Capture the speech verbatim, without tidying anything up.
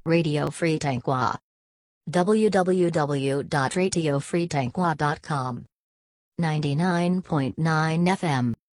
Radio Free Tanqua. w w w dot radio free tanqua dot com. ninety-nine point nine F M.